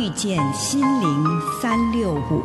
遇见心灵365。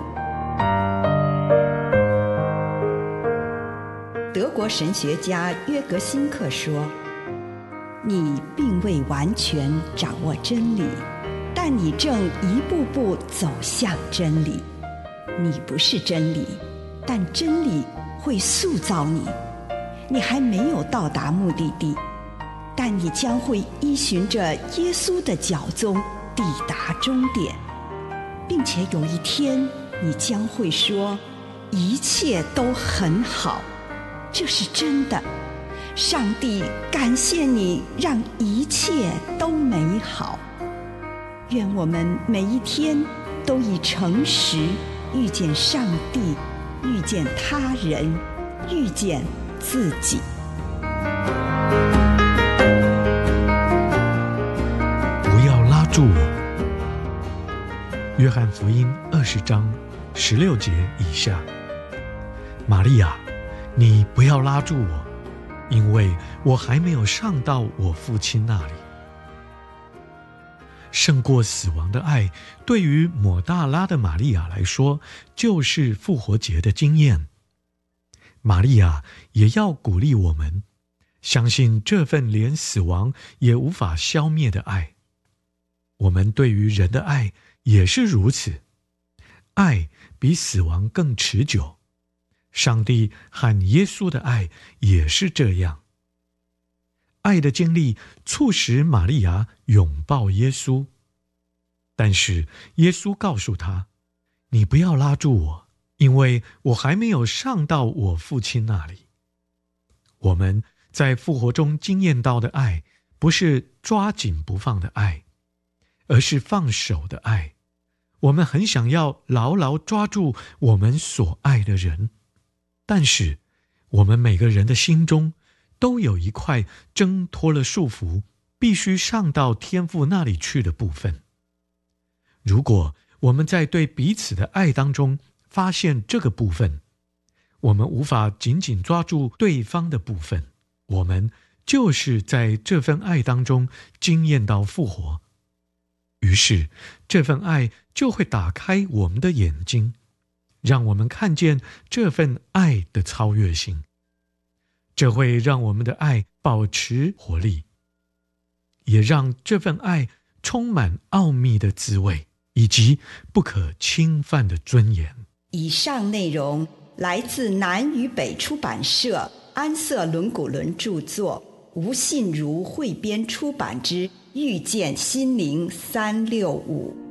德国神学家约格辛克说，你并未完全掌握真理，但你正一步步走向真理。你不是真理，但真理会塑造你。你还没有到达目的地，但你将会依循着耶稣的脚踪抵达终点，并且有一天你将会说，一切都很好。这是真的。上帝感谢你，让一切都美好。愿我们每一天都以诚实遇见上帝，遇见他人，遇见自己。 不要拉住我。约翰福音20章16节以下。玛利亚，你不要拉住我，因为我还没有上到我父亲那里。胜过死亡的爱，对于抹大拉的玛利亚来说，就是复活节的经验。玛利亚也要鼓励我们，相信这份连死亡也无法消灭的爱。我们对于人的爱也是如此，爱比死亡更持久。上帝和耶稣的爱也是这样。爱的经历促使玛利亚拥抱耶稣，但是耶稣告诉他，你不要拉住我，因为我还没有上到我父亲那里。我们在复活中经验到的爱，不是抓紧不放的爱，而是放手的爱。我们很想要牢牢抓住我们所爱的人，但是我们每个人的心中都有一块挣脱了束缚，必须上到天父那里去的部分。如果我们在对彼此的爱当中发现这个部分，我们无法紧紧抓住对方的部分，我们就是在这份爱当中经验到复活。于是这份爱就会打开我们的眼睛，让我们看见这份爱的超越性。这会让我们的爱保持活力，也让这份爱充满奥秘的滋味，以及不可侵犯的尊严。 以上内容来自南与北出版社安瑟伦古伦著作，吴信如汇编出版之《遇见心灵365》。